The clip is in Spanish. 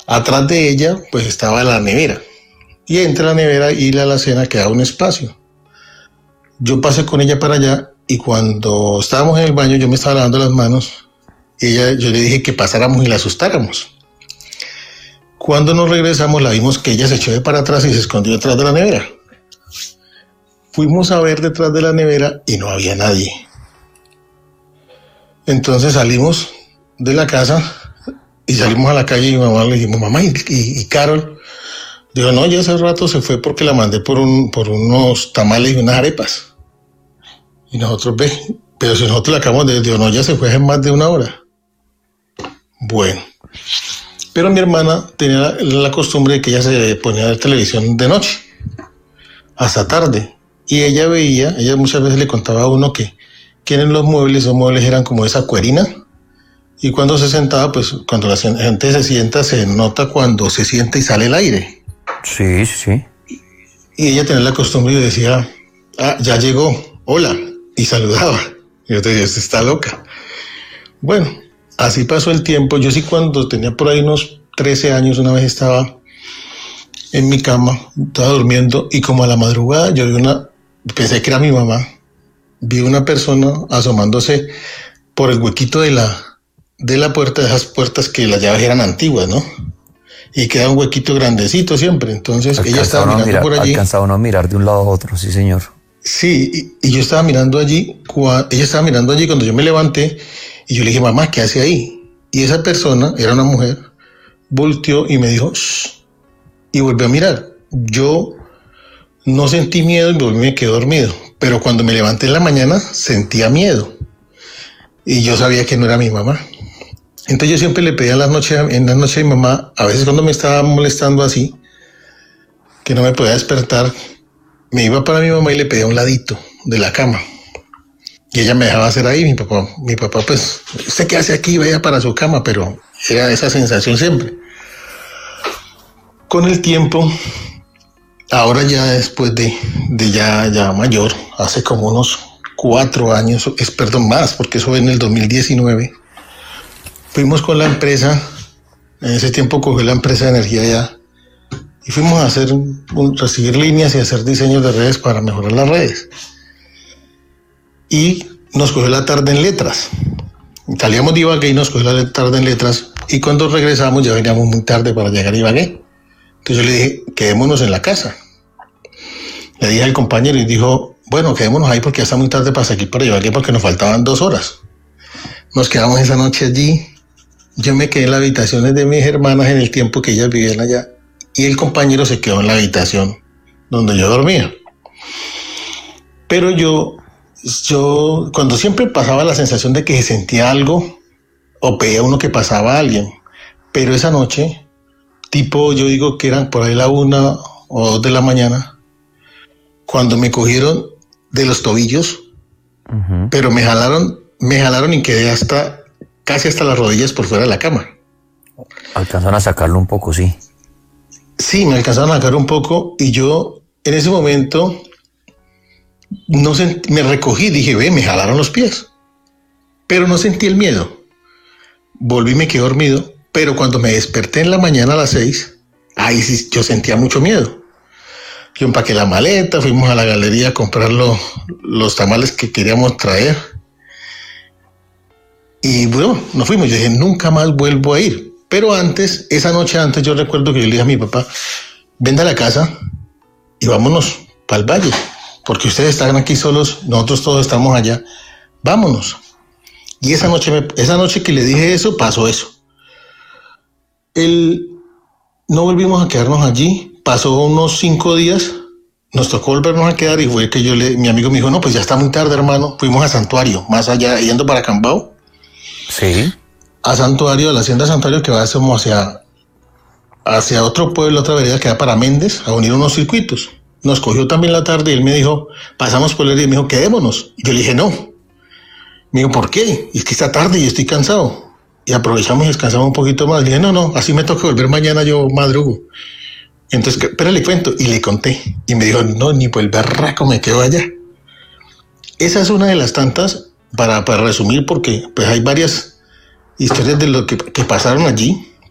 Atrás de ella, pues estaba la nevera. Y entre la nevera y la alacena quedaba un espacio. Yo pasé con ella para allá y cuando estábamos en el baño, yo me estaba lavando las manos. Yo le dije que pasáramos y la asustáramos. Cuando nos regresamos, la vimos que ella se echó de para atrás y se escondió detrás de la nevera. Fuimos a ver detrás de la nevera y no había nadie. Entonces salimos de la casa y salimos a la calle y mi mamá le dijimos, mamá, ¿y Carol? Dijo, no, ya hace rato se fue porque la mandé por unos tamales y unas arepas. Y nosotros, pero si nosotros la acabamos de decir, no, ya se fue hace más de una hora. Bueno, pero mi hermana tenía la costumbre de que ella se ponía a ver televisión de noche, hasta tarde. Y ella muchas veces le contaba a uno que en los muebles eran como esa cuerina. Y cuando se sentaba, pues cuando la gente se sienta, se nota cuando se sienta y sale el aire. Sí, sí. Y ella tenía la costumbre y decía, ya llegó, hola, y saludaba. Y yo te decía, está loca. Bueno, así pasó el tiempo. Yo sí, cuando tenía por ahí unos 13 años, una vez estaba en mi cama, estaba durmiendo, y como a la madrugada yo pensé que era mi mamá, vi una persona asomándose por el huequito de la puerta, de esas puertas que las llaves eran antiguas, ¿no? Y queda un huequito grandecito siempre. Entonces ella estaba mirando por allí. Alcanzaba uno a mirar de un lado a otro, sí, señor. Sí, y yo estaba mirando allí, ella estaba mirando allí cuando yo me levanté, y yo le dije, mamá, ¿qué hace ahí? Y esa persona, era una mujer, volteó y me dijo, shh, y volvió a mirar. Yo no sentí miedo y me quedé dormido, pero cuando me levanté en la mañana sentía miedo, y yo sabía que no era mi mamá. Entonces yo siempre le pedía en las noches a mi mamá, a veces cuando me estaba molestando así, que no me podía despertar, me iba para mi mamá y le pedía un ladito de la cama. Y ella me dejaba hacer ahí. Mi papá, pues, ¿usted qué hace aquí? Vaya para su cama, pero era esa sensación siempre. Con el tiempo, ahora ya después de ya mayor, hace como unos 4 años, más, porque eso fue en el 2019, fuimos con la empresa, en ese tiempo cogió la empresa de energía ya, y fuimos a recibir líneas y hacer diseños de redes para mejorar las redes. Y nos cogió la tarde en letras. Salíamos de Ibagué y nos cogió la tarde en letras, y cuando regresamos ya veníamos muy tarde para llegar a Ibagué. Entonces yo le dije, quedémonos en la casa. Le dije al compañero y dijo, bueno, quedémonos ahí porque ya está muy tarde para seguir para Ibagué porque nos faltaban 2 horas. Nos quedamos esa noche allí. Yo me quedé en las habitaciones de mis hermanas en el tiempo que ellas vivían allá, y el compañero se quedó en la habitación donde yo dormía. Pero yo cuando siempre pasaba la sensación de que se sentía algo, o veía uno que pasaba a alguien, pero esa noche, tipo, yo digo que eran por ahí la 1 o 2 de la mañana, cuando me cogieron de los tobillos, pero me jalaron y quedé casi hasta las rodillas por fuera de la cama. Alcanzan a sacarlo un poco, sí. Sí, me alcanzaron a sacar un poco, y yo en ese momento me recogí, dije, me jalaron los pies, pero no sentí el miedo. Volví y me quedé dormido, pero cuando me desperté en la mañana a las 6, ahí sí yo sentía mucho miedo. Yo empaqué la maleta, fuimos a la galería a comprar los tamales que queríamos traer. Y bueno, nos fuimos. Yo dije, nunca más vuelvo a ir. Pero esa noche antes, yo recuerdo que yo le dije a mi papá, venda a la casa y vámonos para el valle, porque ustedes están aquí solos, nosotros todos estamos allá, vámonos. Y esa noche que le dije eso, pasó eso. No volvimos a quedarnos allí, pasó unos 5 días, nos tocó volvernos a quedar, y fue que mi amigo me dijo, no, pues ya está muy tarde, hermano. Fuimos a Santuario, más allá, yendo para Cambao. Sí. A Santuario, a la hacienda Santuario, que va hacia otro pueblo, otra vereda que va para Méndez, a unir unos circuitos. Nos cogió también la tarde y él me dijo, pasamos por él y me dijo, quedémonos. Y yo le dije, no. Me dijo, ¿por qué? Y es que está tarde y estoy cansado. Y aprovechamos y descansamos un poquito más. Le dije, no, así me toca volver mañana, yo madrugo. Entonces, pero le cuento, y le conté. Y me dijo, no, ni por el berraco me quedo allá. Esa es una de las tantas, para resumir, porque pues hay varias historias de lo que pasaron allí.